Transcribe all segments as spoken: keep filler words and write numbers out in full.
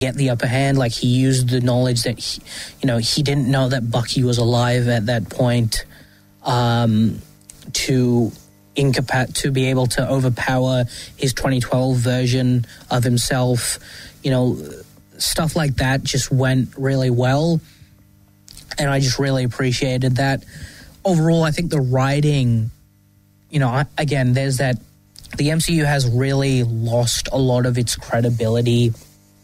get the upper hand. Like, he used the knowledge that, he, you know, he didn't know that Bucky was alive at that point um, to incapa- to be able to overpower his twenty twelve version of himself. You know, stuff like that just went really well, and I just really appreciated that. Overall, I think the writing, you know, I, again, there's that, the M C U has really lost a lot of its credibility.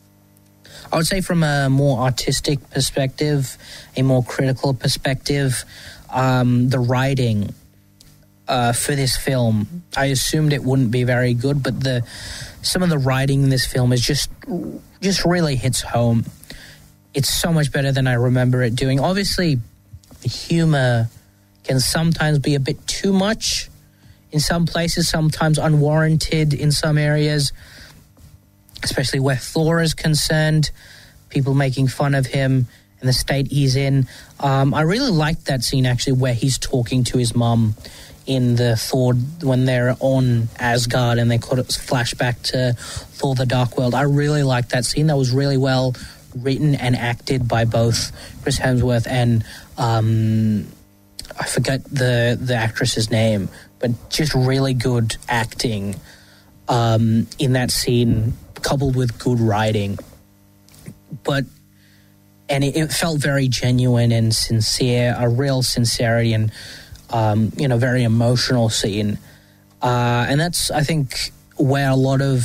I would say from a more artistic perspective, a more critical perspective, um, the writing uh, for this film, I assumed it wouldn't be very good, but the some of the writing in this film is just just really hits home. It's so much better than I remember it doing. Obviously, the humor can sometimes be a bit too much in some places, sometimes unwarranted in some areas, especially where Thor is concerned, people making fun of him and the state he's in. Um, I really liked that scene, actually, where he's talking to his mum in the Thor, when they're on Asgard and they cut it flashback to Thor the Dark World. I really liked that scene. That was really well written and acted by both Chris Hemsworth and um, I forget the, the actress's name, but just really good acting um, in that scene, coupled with good writing. But, and it, it felt very genuine and sincere, a real sincerity and, um, you know, very emotional scene. Uh, and that's, I think, where a lot of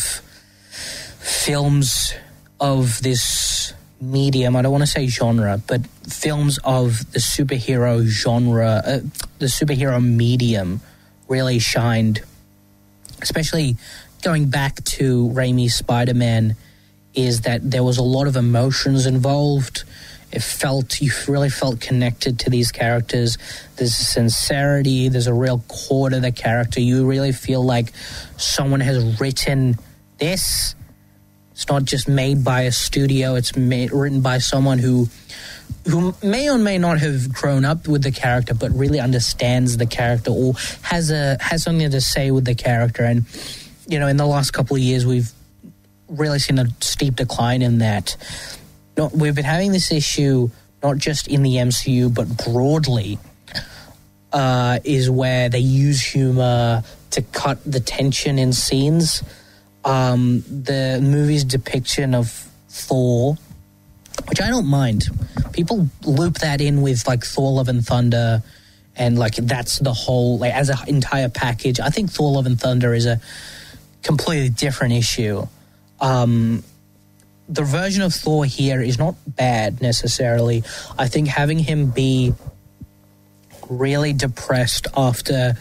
films of this medium, I don't want to say genre, but films of the superhero genre, uh, the superhero medium really shined, especially going back to Raimi's Spider-Man, is that there was a lot of emotions involved. It felt, you really felt connected to these characters. There's a sincerity, there's a real core to the character. You really feel like someone has written this. It's not just made by a studio, it's made, written by someone who who may or may not have grown up with the character, but really understands the character or has a has something to say with the character. And, you know, in the last couple of years, we've really seen a steep decline in that. Not, we've been having this issue not just in the M C U, but broadly, uh, is where they use humor to cut the tension in scenes. Um, the movie's depiction of Thor, which I don't mind. People loop that in with, like, Thor Love and Thunder, and, like, that's the whole, like, as an entire package. I think Thor Love and Thunder is a completely different issue. Um, the version of Thor here is not bad, necessarily. I think having him be really depressed after,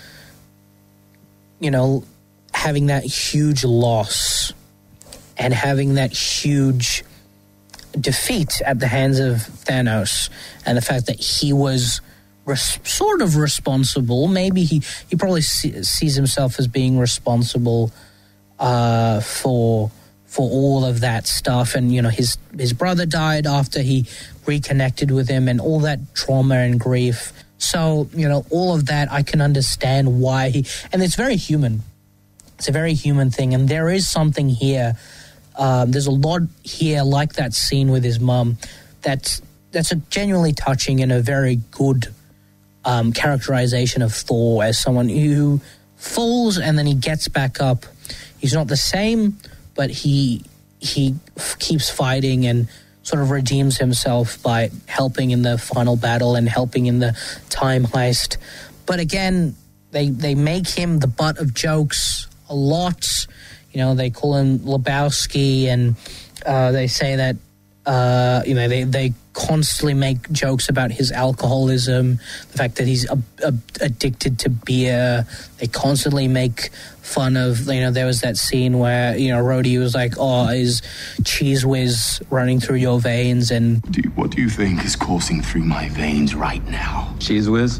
you know, having that huge loss and having that huge defeat at the hands of Thanos, and the fact that he was res- sort of responsible, maybe he, he probably see- sees himself as being responsible uh, for for all of that stuff. And, you know, his, his brother died after he reconnected with him, and all that trauma and grief. So, you know, all of that, I can understand why he, and it's very human. It's a very human thing, and there is something here. Um, there's a lot here, like that scene with his mum, that's that's a genuinely touching and a very good um, characterization of Thor as someone who falls and then he gets back up. He's not the same, but he he f- keeps fighting and sort of redeems himself by helping in the final battle and helping in the time heist. But again, they they make him the butt of jokes a lot. You know, they call him Lebowski, and uh, they say that, uh, you know, they, they constantly make jokes about his alcoholism, the fact that he's a, a, addicted to beer. They constantly make fun of, you know, there was that scene where, you know, Rhodey was like, oh, is Cheese Whiz running through your veins? And do you, what do you think is coursing through my veins right now? Cheese Whiz?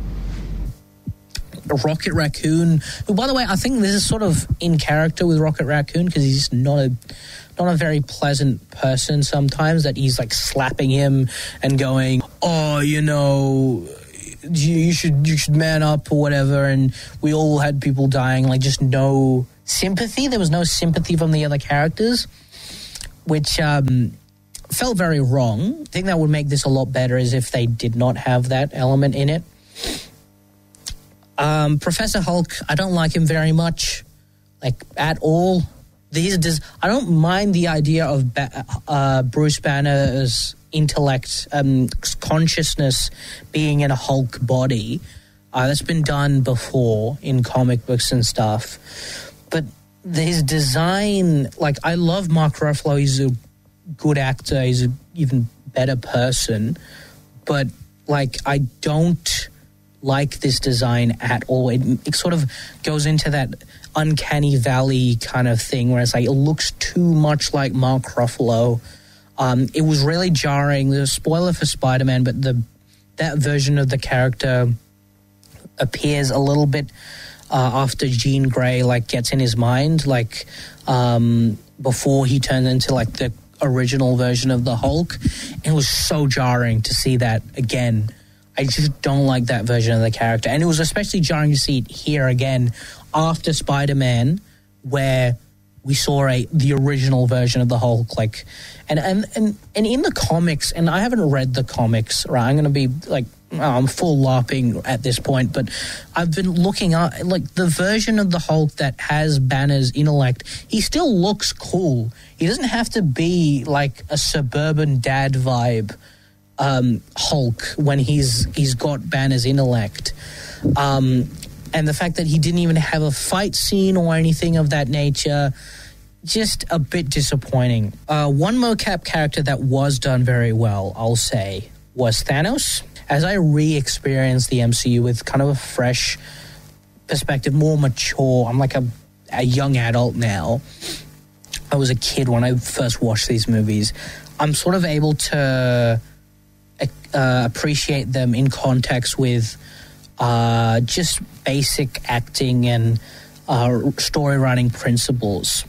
Rocket Raccoon, who, by the way, I think this is sort of in character with Rocket Raccoon, because he's not a not a very pleasant person sometimes, that he's like slapping him and going, oh, you know, you, you should you should man up or whatever, and we all had people dying, like just no sympathy. There was no sympathy from the other characters. which um, felt very wrong. I think that would make this a lot better is if they did not have that element in it. Um, Professor Hulk, I don't like him very much, like at all. These des- I don't mind the idea of ba- uh, Bruce Banner's intellect, um, consciousness being in a Hulk body. Uh, that's been done before in comic books and stuff. But his design, like, I love Mark Ruffalo. He's a good actor. He's an even better person. But, like, I don't like this design at all. It, it sort of goes into that uncanny valley kind of thing where it's like it looks too much like Mark Ruffalo. Um, it was really jarring. There's a spoiler for Spider-Man, but the that version of the character appears a little bit uh, after Jean Grey like gets in his mind, like um, before he turns into like the original version of the Hulk. And it was so jarring to see that again. I just don't like that version of the character. And it was especially jarring to see it here again after Spider-Man, where we saw a the original version of the Hulk. Like, and, and, and, and in the comics, and I haven't read the comics, right? I'm going to be like, I'm full LARPing at this point, but I've been looking at, like, the version of the Hulk that has Banner's intellect, he still looks cool. He doesn't have to be like a suburban dad vibe um, Hulk when he's he's got Banner's intellect. Um, and the fact that he didn't even have a fight scene or anything of that nature, just a bit disappointing. Uh, one mocap character that was done very well, I'll say, was Thanos. As I re-experienced the M C U with kind of a fresh perspective, more mature, I'm like a, a young adult now. I was a kid when I first watched these movies. I'm sort of able to uh, appreciate them in context with uh, just basic acting and uh, story writing principles.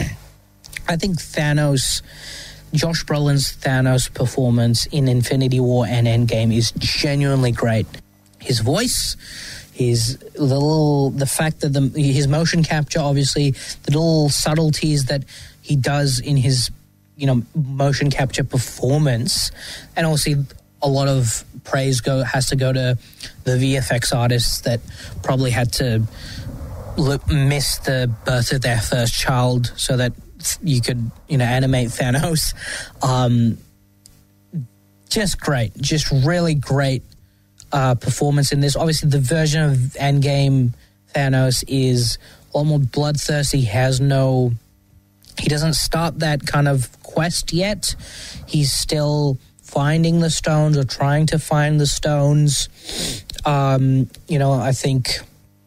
I think Thanos... Josh Brolin's Thanos performance in Infinity War and Endgame is genuinely great. His voice, his little, the fact that the his motion capture, obviously, the little subtleties that he does in his, you know, motion capture performance, and obviously a lot of praise go has to go to the V F X artists that probably had to look, miss the birth of their first child so that you could, you know, animate Thanos. Um, just great. Just really great uh, performance in this. Obviously, the version of Endgame Thanos is a lot more bloodthirsty. He has no... He doesn't start that kind of quest yet. He's still finding the stones or trying to find the stones. Um, you know, I think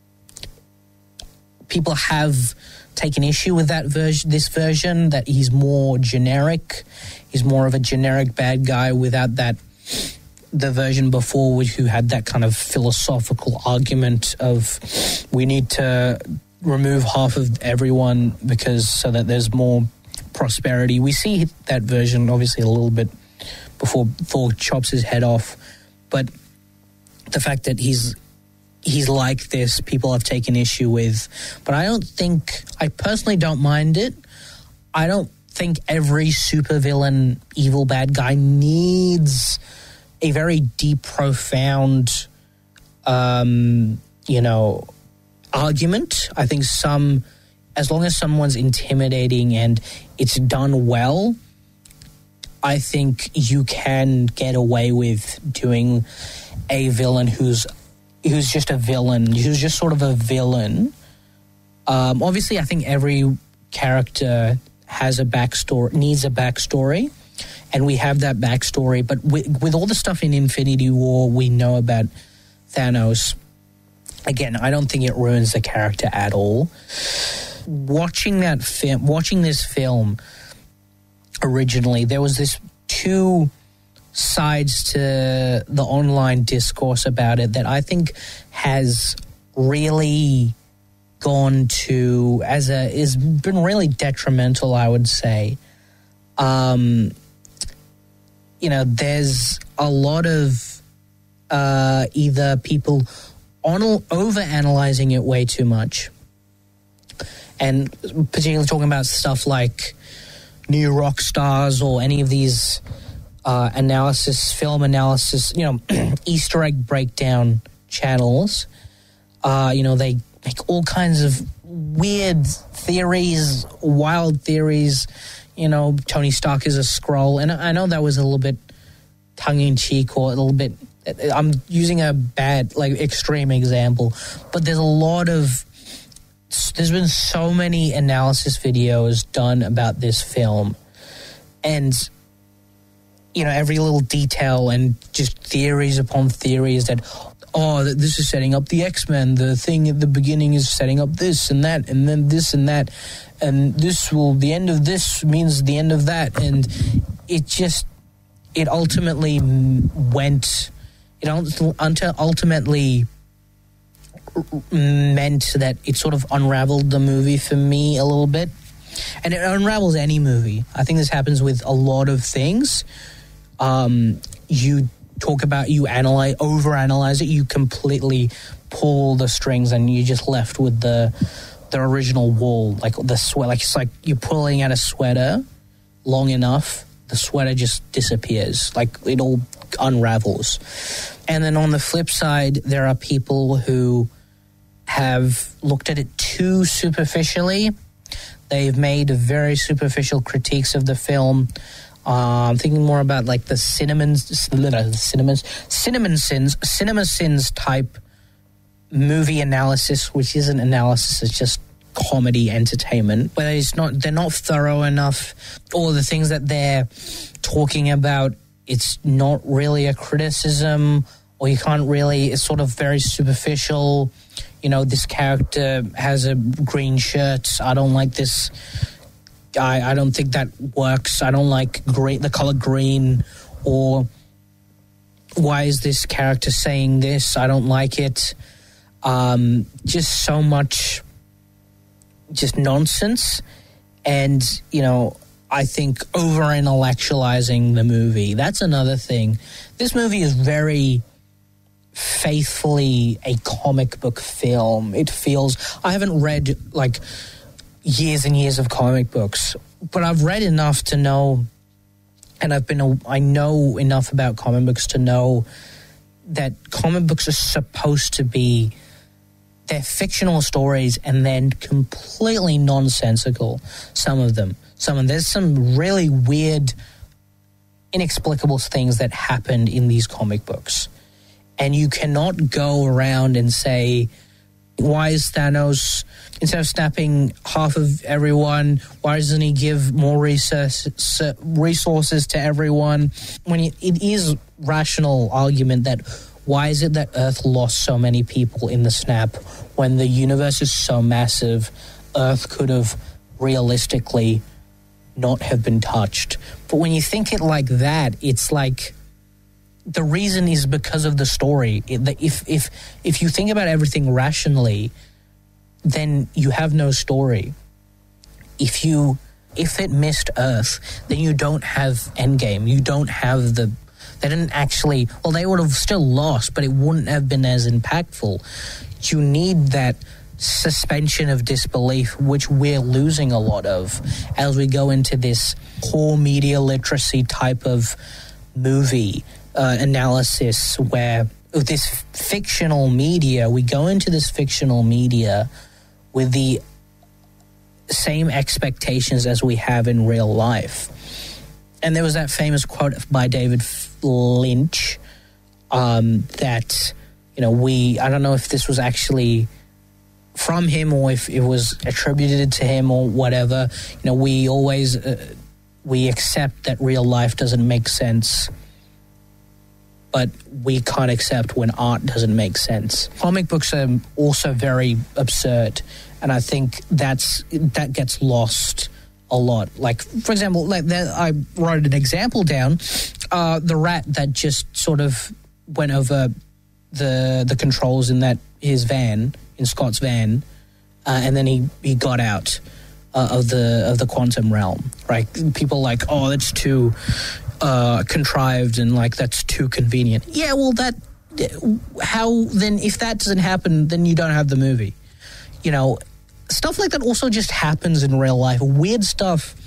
people have taken issue with that version, this version, that he's more generic. He's more of a generic bad guy without that, the version before, which who had that kind of philosophical argument of we need to remove half of everyone because so that there's more prosperity. We see that version obviously a little bit before Thor chops his head off, but the fact that he's he's like this, people have taken issue with. But I don't think, I personally don't mind it. I don't think every supervillain, evil bad guy needs a very deep, profound, um, you know, argument. I think some, as long as someone's intimidating and it's done well, I think you can get away with doing a villain who's who's just a villain, who's just sort of a villain. Um, obviously, I think every character has a backstory, needs a backstory, and we have that backstory. But with, with all the stuff in Infinity War we know about Thanos, again, I don't think it ruins the character at all. Watching that film, watching this film originally, there was this two sides to the online discourse about it that I think has really gone to as a is been really detrimental, I would say. Um, you know, there's a lot of uh, either people on over analyzing it way too much, and particularly talking about stuff like New Rock Stars or any of these uh, analysis, film analysis, you know, Easter egg breakdown channels. Uh, you know, they make all kinds of weird theories, wild theories. You know, Tony Stark is a Skrull. And I know that was a little bit tongue-in-cheek or a little bit... I'm using a bad, like, extreme example. But there's a lot of... There's been so many analysis videos done about this film. And, you know, every little detail and just theories upon theories that... oh, this is setting up the X-Men, the thing at the beginning is setting up this and that, and then this and that, and this will, the end of this means the end of that, and it just, it ultimately went, it ultimately meant that it sort of unraveled the movie for me a little bit, and it unravels any movie. I think this happens with a lot of things. Um, you talk about, you analyze, overanalyze it, you completely pull the strings and you're just left with the the original wool, like the sweat, like it's like you're pulling at a sweater long enough, the sweater just disappears, like it all unravels. And then on the flip side, there are people who have looked at it too superficially. They've made very superficial critiques of the film. Uh, I'm thinking more about like the cinnamon, cinnamon, cinnamon sins, cinema sins type movie analysis, which isn't analysis; it's just comedy entertainment. Where it's not, they're not thorough enough, or the things that they're talking about, it's not really a criticism, or you can't really. It's sort of very superficial. You know, this character has a green shirt. I don't like this. I, I don't think that works. I don't like green, the color green, or why is this character saying this? I don't like it. Um, just so much, just nonsense. And, you know, I think over-intellectualizing the movie. That's another thing. This movie is very faithfully a comic book film. It feels... I haven't read, like... years and years of comic books, but I've read enough to know, and I've been, I know enough about comic books to know that comic books are supposed to be, they're fictional stories and then completely nonsensical, some of them. Some of, there's some really weird, inexplicable things that happened in these comic books. And you cannot go around and say, why is Thanos, instead of snapping half of everyone, why doesn't he give more resources, resources to everyone? When it, it is rational argument that why is it that Earth lost so many people in the snap when the universe is so massive, Earth could have realistically not have been touched. But when you think it like that, it's like... the reason is because of the story. If if if you think about everything rationally, then you have no story. If you if it missed Earth, then you don't have Endgame. You don't have the. They didn't actually. Well, they would have still lost, but it wouldn't have been as impactful. You need that suspension of disbelief, which we're losing a lot of as we go into this core media literacy type of movie. Uh, analysis where with this fictional media, we go into this fictional media with the same expectations as we have in real life. And there was that famous quote by David Lynch um, that, you know, we, I don't know if this was actually from him or if it was attributed to him or whatever. You know, we always, uh, we accept that real life doesn't make sense, but we can't accept when art doesn't make sense. Comic books are also very absurd, and I think that's that gets lost a lot. Like, for example, like that, I wrote an example down, uh, the rat that just sort of went over the the controls in that his van, in Scott's van, uh, and then he, he got out uh, of the of the quantum realm. Right? People are like, oh, that's too... Uh, contrived and like that's too convenient. Yeah, well, that how then if that doesn't happen, then you don't have the movie. You know, stuff like that also just happens in real life. Weird stuff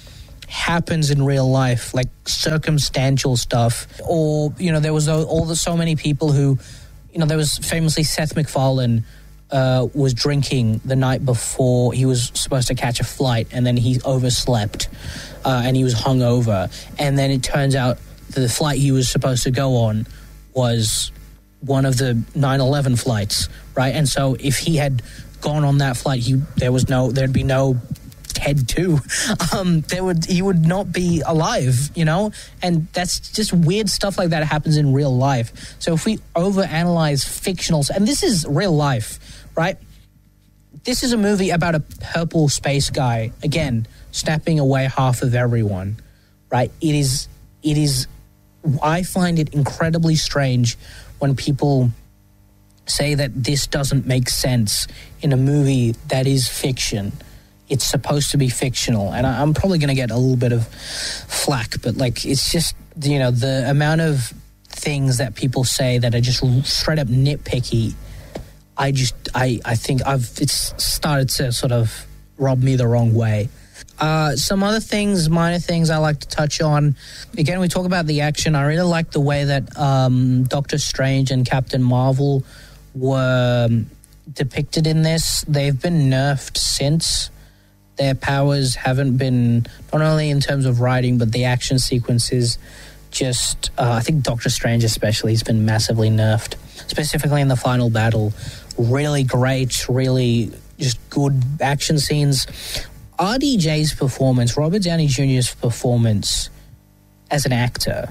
happens in real life, like circumstantial stuff. Or, you know, there was all, all the so many people who, you know, there was famously Seth MacFarlane uh, was drinking the night before he was supposed to catch a flight, and then he overslept uh, and he was hungover. And then it turns out the flight he was supposed to go on was one of the nine eleven flights, right? And so if he had gone on that flight, he there was no there'd be no Ted two. Um, there would he would not be alive, you know? And that's just weird stuff like that happens in real life. So if we overanalyze fictional, and this is real life, right? This is a movie about a purple space guy, again, snapping away half of everyone, right? It is, it is, I find it incredibly strange when people say that this doesn't make sense in a movie that is fiction. It's supposed to be fictional. And I, I'm probably going to get a little bit of flack, but like, it's just, you know, the amount of things that people say that are just straight up nitpicky, I just, I, I think I've, it's started to sort of rub me the wrong way. Uh, some other things, minor things I like to touch on. Again, we talk about the action. I really like the way that um, Doctor Strange and Captain Marvel were depicted in this. They've been nerfed since. Their powers haven't been, not only in terms of writing, but the action sequences. Just, uh, I think Doctor Strange especially has been massively nerfed, specifically in the final battle. Really great, really just good action scenes. R D J's performance, Robert Downey Junior's performance as an actor,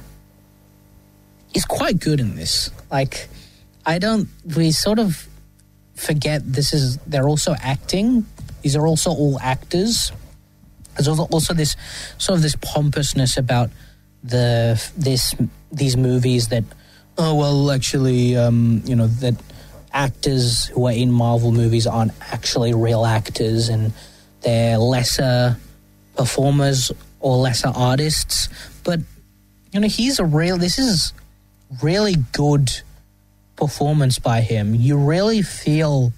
is quite good in this. Like, I don't, we sort of forget this is, they're also acting. These are also all actors. There's also this sort of this pompousness about the this these movies that, oh, well, actually, um, you know, that actors who are in Marvel movies aren't actually real actors, and they're lesser performers or lesser artists. But, you know, he's a real, this is really good performance by him. You really feel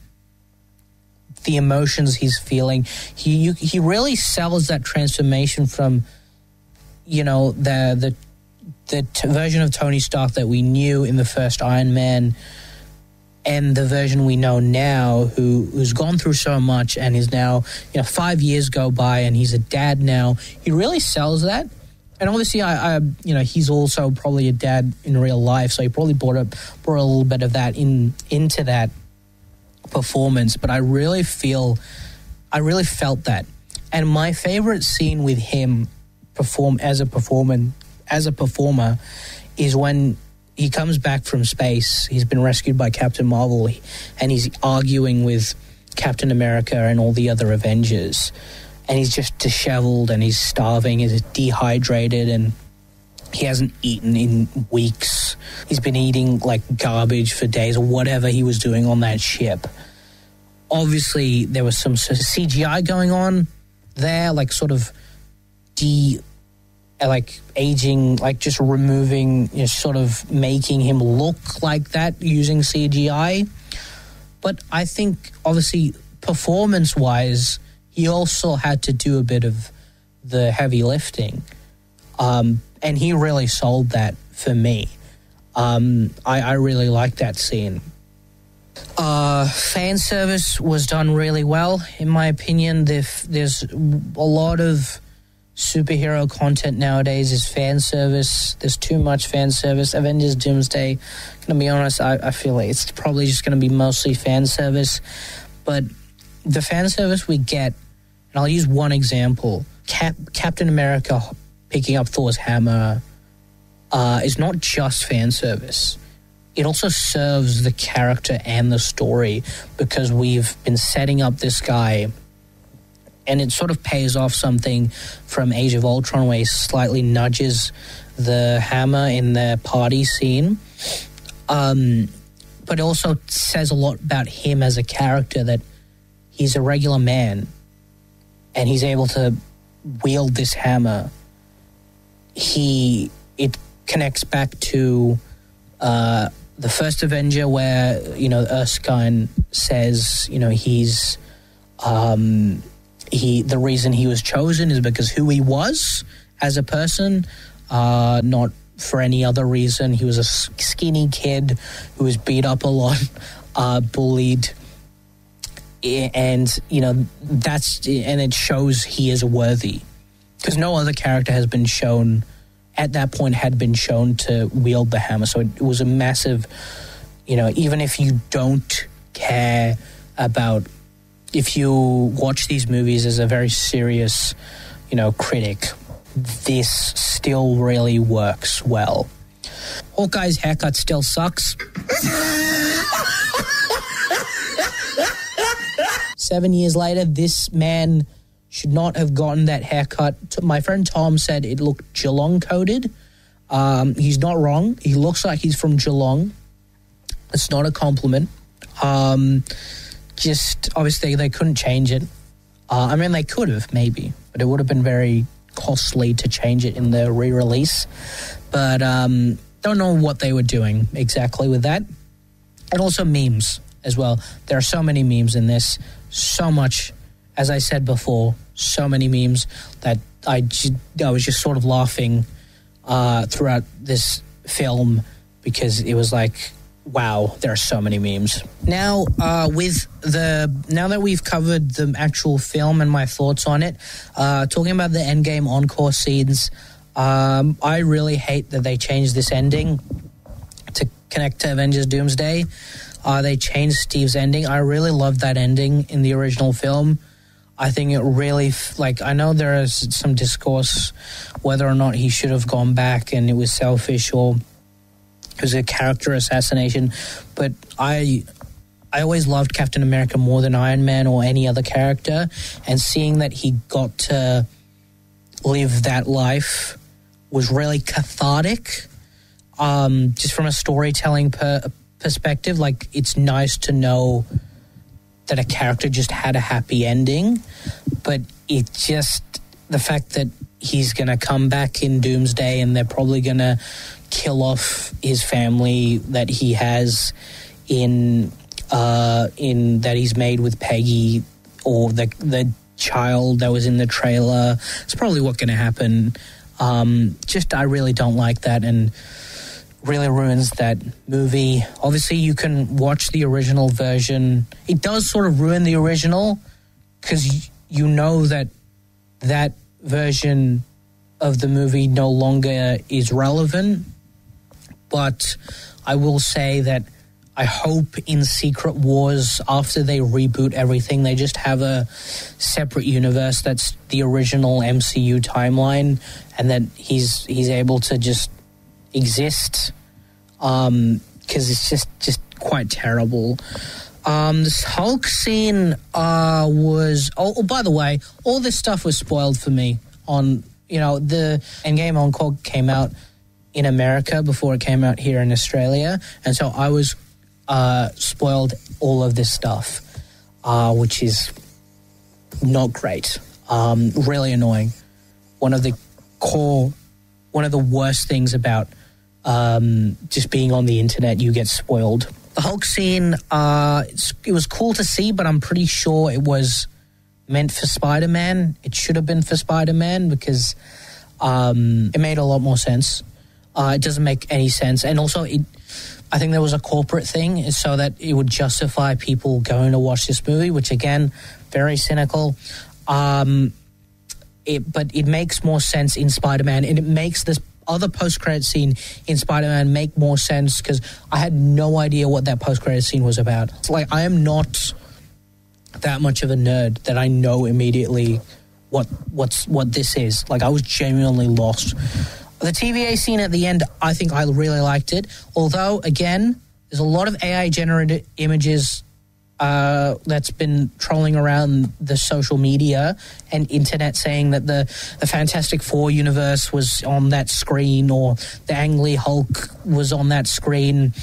the emotions he's feeling. He you, he really sells that transformation from, you know, the the the t- version of Tony Stark that we knew in the first Iron Man, and the version we know now, who who's gone through so much and is now, you know, five years go by and he's a dad now. He really sells that. And obviously, I, I you know, he's also probably a dad in real life, so he probably brought up brought a little bit of that in into that performance. But I really feel, I really felt that. And my favorite scene with him perform as a performer, as a performer, is when he comes back from space. He's been rescued by Captain Marvel, and he's arguing with Captain America and all the other Avengers. And he's just disheveled, and he's starving, he's dehydrated, and he hasn't eaten in weeks. He's been eating like garbage for days, or whatever he was doing on that ship. Obviously, there was some sort of C G I going on there, like sort of de, like aging, like just removing, you know, sort of making him look like that using C G I. But I think, obviously, performance-wise, he also had to do a bit of the heavy lifting. Um, and he really sold that for me. Um, I, I really like that scene. Uh, fan service was done really well, in my opinion. There's, there's a lot of superhero content nowadays is fan service. There's too much fan service. Avengers Doomsday, gonna be honest, I, I feel like it's probably just gonna be mostly fan service. But the fan service we get, and I'll use one example, Cap, Captain America picking up Thor's hammer uh, is not just fan service. It also serves the character and the story, because we've been setting up this guy, and it sort of pays off something from Age of Ultron, where he slightly nudges the hammer in the party scene. Um, but it also says a lot about him as a character, that he's a regular man and he's able to wield this hammer. He, it connects back to uh, the first Avenger, where, you know, Erskine says, you know, he's, um, he the reason he was chosen is because who he was as a person, uh, not for any other reason. He was a skinny kid who was beat up a lot, uh, bullied, and you know that's and it shows he is worthy, because no other character has been shown at that point had been shown to wield the hammer. So it, it was a massive, you know, even if you don't care about, if you watch these movies as a very serious, you know, critic, this still really works well. Hawkeye's haircut still sucks. Seven years later, this man should not have gotten that haircut. My friend Tom said it looked Geelong-coded. Um, he's not wrong. He looks like he's from Geelong. It's not a compliment. Um, just, obviously, they couldn't change it. Uh, I mean, they could have, maybe, but it would have been very costly to change it in the re-release. But um, don't know what they were doing exactly with that. And also memes as well. There are so many memes in this. So much, as I said before, so many memes that I, just, I was just sort of laughing uh, throughout this film, because it was like, wow, there are so many memes. Now, uh, with the now that we've covered the actual film and my thoughts on it, uh, talking about the Endgame encore scenes, um, I really hate that they changed this ending to connect to Avengers Doomsday. Uh, they changed Steve's ending. I really loved that ending in the original film. I think it really, like, I know there is some discourse whether or not he should have gone back and it was selfish or it was a character assassination, but I I always loved Captain America more than Iron Man or any other character, and seeing that he got to live that life was really cathartic. Um, just from a storytelling per, perspective, like, it's nice to know that a character just had a happy ending, but it just, the fact that he's going to come back in Doomsday and they're probably going to kill off his family that he has in uh, in that he's made with Peggy, or the the child that was in the trailer. It's probably what's going to happen. Um, just, I really don't like that, and really ruins that movie. Obviously, you can watch the original version. It does sort of ruin the original, because you know that that version of the movie no longer is relevant. But I will say that I hope in Secret Wars, after they reboot everything, they just have a separate universe that's the original M C U timeline, and that he's he's able to just exist, um, because it's just, just quite terrible. Um, this Hulk scene uh, was... Oh, oh, by the way, all this stuff was spoiled for me on... You know, the Endgame Encore came out in America before it came out here in Australia, and so I was uh, spoiled all of this stuff, uh, which is not great. Um, really annoying. One of the core, one of the worst things about um, just being on the internet, you get spoiled. The Hulk scene, uh, it's, it was cool to see, but I'm pretty sure it was meant for Spider-Man. It should have been for Spider-Man, because um, it made a lot more sense. Uh, it doesn't make any sense. And also, it, I think there was a corporate thing so that it would justify people going to watch this movie, which, again, very cynical. Um, it, but it makes more sense in Spider-Man, and it makes this other post-credit scene in Spider-Man make more sense, because I had no idea what that post-credit scene was about. It's like, I am not that much of a nerd that I know immediately what what's what this is. Like, I was genuinely lost. The T V A scene at the end, I think I really liked it. Although, again, there's a lot of A I-generated images uh, that's been trolling around the social media and internet, saying that the, the Fantastic Four universe was on that screen, or the Ang Lee Hulk was on that screen.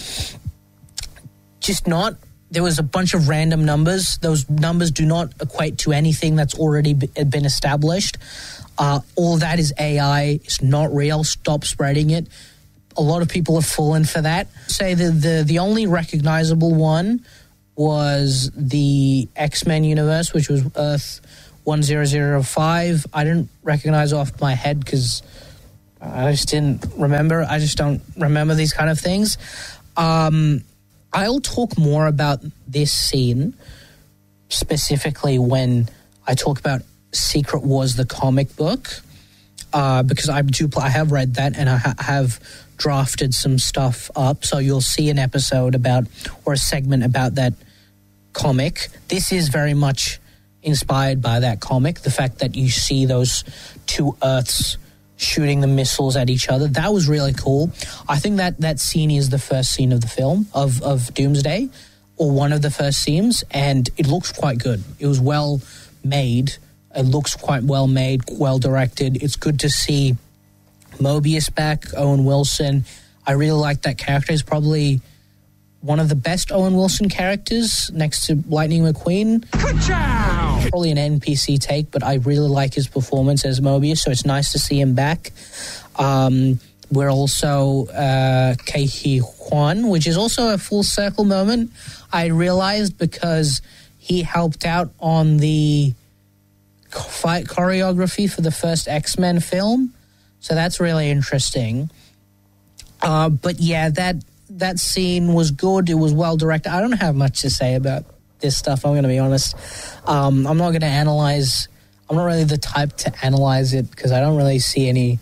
Just not. There was a bunch of random numbers. Those numbers do not equate to anything that's already been established. Uh, all that is A I. It's not real. Stop spreading it. A lot of people have fallen for that. Say the the, the only recognizable one was the X-Men universe, which was Earth one thousand five. I didn't recognize off my head because I just didn't remember. I just don't remember these kind of things. Um, I'll talk more about this scene specifically when I talk about Secret Wars, the comic book, uh, because I do. I have read that and I ha- have drafted some stuff up. So you'll see an episode about or a segment about that comic. This is very much inspired by that comic. The fact that you see those two Earths shooting the missiles at each other, that was really cool. I think that that scene is the first scene of the film of, of Doomsday, or one of the first scenes, and it looks quite good. It was well made. It looks quite well made, well directed. It's good to see Mobius back, Owen Wilson. I really like that character. He's probably one of the best Owen Wilson characters next to Lightning McQueen. Good job! Probably an N P C take, but I really like his performance as Mobius, so it's nice to see him back. Um, we're also uh, Ke Huy Quan, which is also a full circle moment, I realized, because he helped out on the fight choreography for the first X-Men film. So that's really interesting. Uh, but yeah, that that scene was good. It was well directed. I don't have much to say about this stuff, I'm going to be honest. Um, I'm not going to analyze. I'm not really the type to analyze it because I don't really see any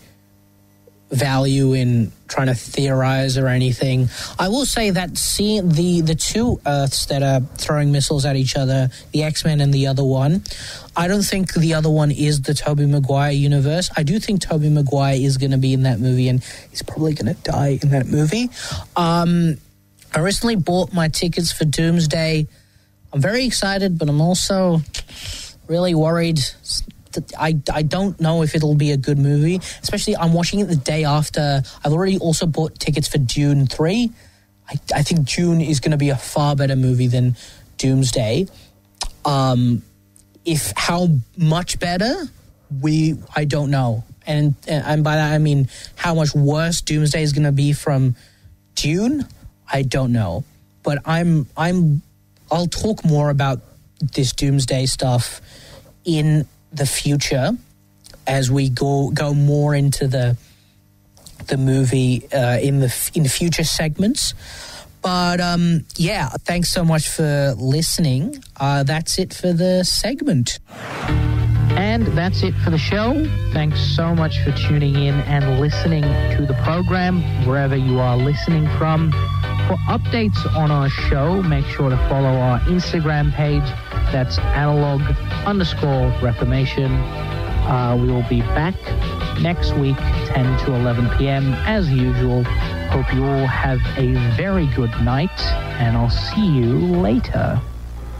value in trying to theorize or anything. I will say that seeing the, the two Earths that are throwing missiles at each other, the X-Men and the other one, I don't think the other one is the Tobey Maguire universe. I do think Tobey Maguire is going to be in that movie, and he's probably going to die in that movie. Um, I recently bought my tickets for Doomsday. I'm very excited, but I'm also really worried. I, I don't know if it'll be a good movie, especially I'm watching it the day after. I've already also bought tickets for Dune three. I, I think Dune is going to be a far better movie than Doomsday. Um, if how much better, we I don't know. And, and by that I mean how much worse Doomsday is going to be from Dune, I don't know. But I'm I'm I'll talk more about this Doomsday stuff in the future as we go go more into the the movie uh, in the in the future segments. But um, yeah, thanks so much for listening. Uh, that's it for the segment. And that's it for the show. Thanks so much for tuning in and listening to the program, wherever you are listening from. For updates on our show, make sure to follow our Instagram page. That's analog underscore reformation. Uh, we will be back next week, ten to eleven p.m. as usual. Hope you all have a very good night, and I'll see you later.